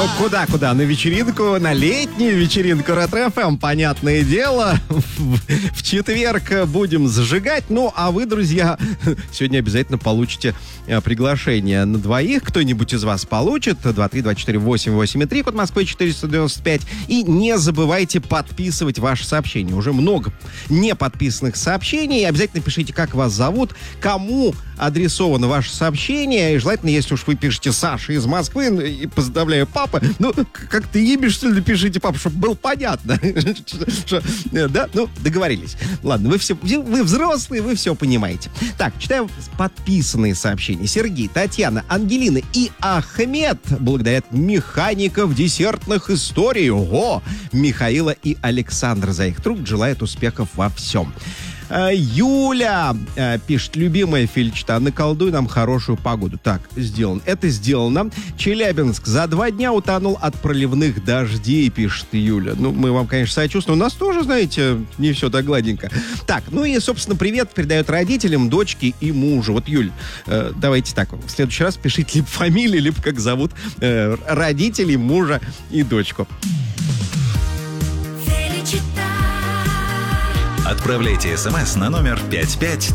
Куда? На вечеринку, на летнюю вечеринку Ретро-ФМ, понятное дело. В четверг будем зажигать. Ну, а вы, друзья, сегодня обязательно получите приглашение на двоих. Кто-нибудь из вас получит. 2324883, код Москвы 495. И не забывайте подписывать ваши сообщения. Уже много неподписанных сообщений. Обязательно пишите, как вас зовут, кому адресовано ваше сообщение. И желательно, если уж вы пишете Саша из Москвы, и поздравляю, папа, ну, как ты ебишь, что ли, напишите, папа, чтобы было понятно. Да? Ну, договорились. Ладно, вы взрослые, вы все понимаете. Так, читаю подписанные сообщения. Сергей, Татьяна, Ангелина и Ахмед благодарят механиков десертных историй. Ого! Михаила и Александр за их труд желают успехов во всем. Юля пишет: любимая Фильчата, наколдуй нам хорошую погоду. Так, сделано. Это сделано. Челябинск за 2 дня утонул от проливных дождей, пишет Юля. Ну, мы вам, конечно, сочувствуем. У нас тоже, знаете, не все так гладенько. Так, ну и, собственно, привет передает родителям, дочке и мужу. Вот, Юль, давайте так, в следующий раз пишите либо фамилию, либо как зовут родителей, мужа и дочку. Отправляйте смс на номер 5533.